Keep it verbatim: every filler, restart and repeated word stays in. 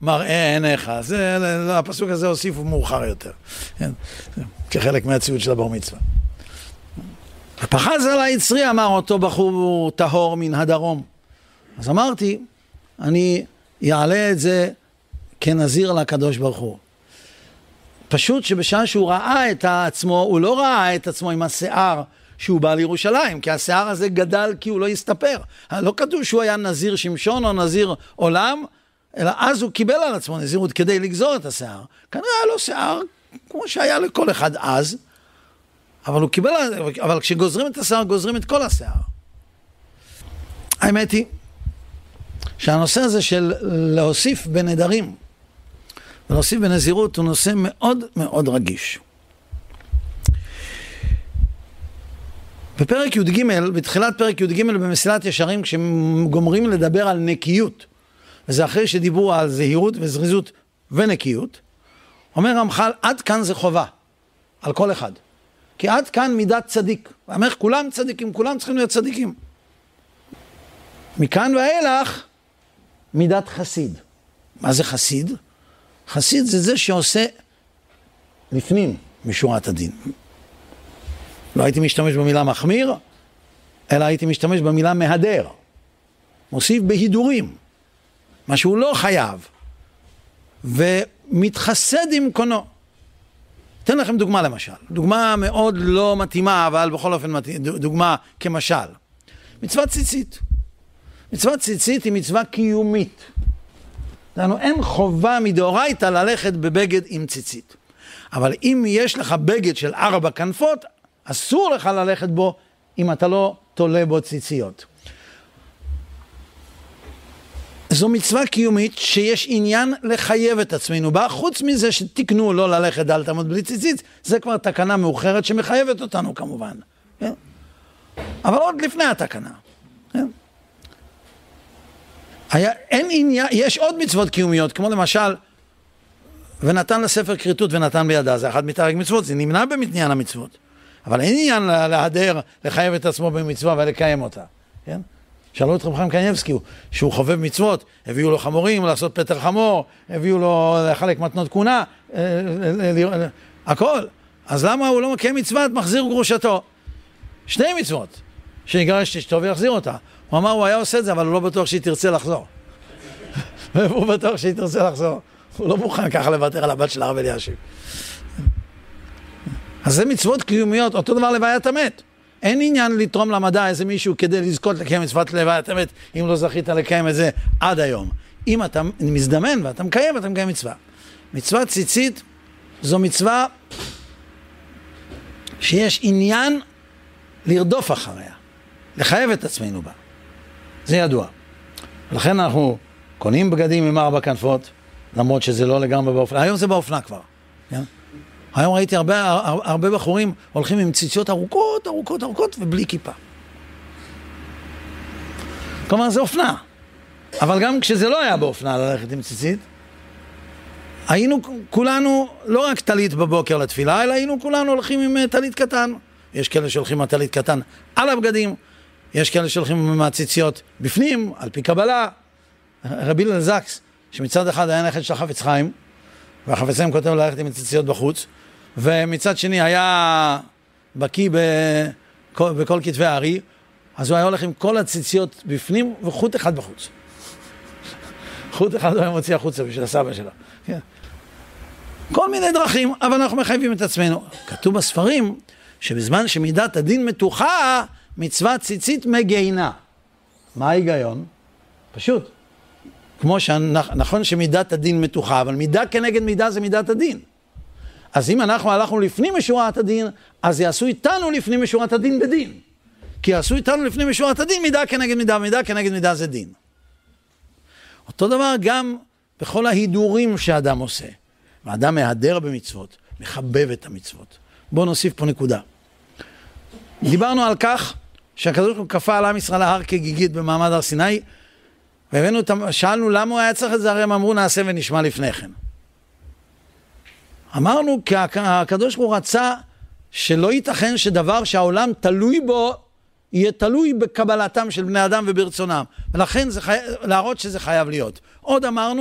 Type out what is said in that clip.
מראה עיניך. זה, הפסוק הזה הוסיפו מאוחר יותר. כן? כחלק מהציוד של הבר מצווה. ופחז על היצרי, אמר אותו בחור טהור מן הדרום. אז אמרתי, אני יעלה את זה כנזיר לקדוש ברוך הוא. פשוט שבשעה שהוא ראה את עצמו, הוא לא ראה את עצמו עם השיער שהוא בא לירושלים, כי השיער הזה גדל כי הוא לא יסתפר. לא כתוב שהוא היה נזיר שמשון או נזיר עולם, אלא אז הוא קיבל על עצמו נזירות כדי לגזור את השיער. כנראה היה לו שיער כמו שהיה לכל אחד אז, אבל הוא קיבל, אבל כשגוזרים את השיער, גוזרים את כל השיער. האמת היא שהנושא הזה של להוסיף בנדרים ולהוסיף בנזירות הוא נושא מאוד מאוד רגיש. בפרק י"ג, בתחילת פרק י"ג במסילת ישרים, כשגומרים לדבר על נקיות, וזה אחרי שדיברו על זהירות וזריזות ונקיות, אומר רמח"ל, עד כאן זה חובה, על כל אחד. כי עד כאן מידת צדיק. ואומר, כולם צדיקים, כולם צריכים להיות צדיקים. מכאן ואילך, מידת חסיד. מה זה חסיד? חסיד זה זה שעושה לפנים משורת הדין. לא הייתי משתמש במילה מחמיר, אלא הייתי משתמש במילה מהדר. מוסיף בהידורים, מה שהוא לא חייב, ומתחסד עם קונו. אתן לכם דוגמה למשל, דוגמה מאוד לא מתאימה, אבל בכל אופן דוגמה כמשל. מצוות ציצית. מצוות ציצית היא מצווה קיומית. לנו אין חובה מדאורייתא ללכת בבגד עם ציצית. אבל אם יש לך בגד של ארבע כנפות, אסור לך ללכת בו אם אתה לא תולה בו ציציות. זו מצווה קיומית שיש עניין לחייב את עצמנו בה, חוץ מזה שתקנו לא ללכת אל תעמוד בלי ציצית, זה כבר תקנה מאוחרת שמחייבת אותנו כמובן. כן? אבל עוד לפני התקנה. כן? היה, אין עניין, יש עוד מצוות קיומיות, כמו למשל, ונתן לספר כריתות ונתן בידה, זה אחד מתרג מצוות, זה נמנע במתניין המצוות. אבל אין עניין להדר, לחייב את עצמו במצווה ולקיים אותה. כן? שאלו את רב חיים קניבסקי, שהוא חובב מצוות, הביאו לו חמורים, לעשות פטר חמור, הביאו לו לחלק מתנות כהונה, הכל. אז למה הוא לא מקיים מצוות, מחזיר גרושתו? שני מצוות, שיגרש אשתו ויחזיר אותה. הוא אמר, הוא היה עושה את זה, אבל הוא לא בטוח שהיא תרצה לחזור. והוא בטוח שהיא תרצה לחזור. הוא לא מוכן ככה לוותר על הבת של הרב אלישיב. אז זה מצוות קיומיות, אותו דבר לוויית המת. אין עניין לתרום למדע איזה מישהו כדי לזכות לקיים מצוות לוויית המת, אם לא זכית לקיים את זה עד היום. אם אתה מזדמן ואתה מקיים, אתה מקיים מצווה. מצוות ציצית זו מצווה שיש עניין לרדוף אחריה, לחייב את עצמנו בה. זה ידוע. ולכן אנחנו קונים בגדים עם ארבע כנפות, למרות שזה לא לגמרי באופנה. היום זה באופנה כבר. כן? היום ראיתי הרבה, הרבה בחורים הולכים עם ציציות ארוכות, ארוכות, ארוכות, ובלי כיפה. כלומר, זה אופנה. אבל גם כשזה לא היה באופנה ללכת עם ציצית, היינו כולנו, לא רק תלית בבוקר לתפילה, אלא היינו כולנו הולכים עם תלית קטן. יש כאלה שהולכים עם תלית קטן על הבגדים, יש כאלה שהולכים עם הציציות בפנים, על פי קבלה. רבי הלל זקס, שמצד אחד היה נכד של החפץ חיים, והחפץ חיים כותב ללכת עם ציציות בחוץ, ומצד שני היה בקיא בכל, בכל כתבי הארי, אז הוא היה הולך עם כל הציציות בפנים וחוט אחד בחוץ. חוט אחד הוא היה מוציא החוצה בשביל הסבא שלו. כן. כל מיני דרכים, אבל אנחנו מחייבים את עצמנו. כתוב בספרים שבזמן שמידת הדין מתוחה, מצוות ציצית מגינה. מה ההיגיון? פשוט. כמו שנכון שמידת הדין מתוחה, אבל מידה כנגד מידה זה מידת הדין. אז אם אנחנו הלכנו לפנים משורת הדין, אז יעשו איתנו לפנים משורת הדין בדין. כי יעשו איתנו לפנים משורת הדין, מידה כנגד מידה, מידה כנגד מידה זה דין. אותו דבר גם בכל ההידורים שאדם עושה. האדם מהדר במצוות, מחבב את המצוות. בואו נוסיף פה נקודה. דיברנו על כך שהקדוש ברוך הוא כפה על עם ישראל ההר כגיגית במעמד הר סיני, והבאנו, שאלנו למה הוא היה צריך את זה, הרי הם אמרו נעשה ונשמע לפני כן. אמרנו כי הקדוש ברוך הוא רצה שלא ייתכן שדבר שהעולם תלוי בו, יהיה תלוי בקבלתם של בני אדם וברצונם. ולכן זה חי... להראות שזה חייב להיות. עוד אמרנו,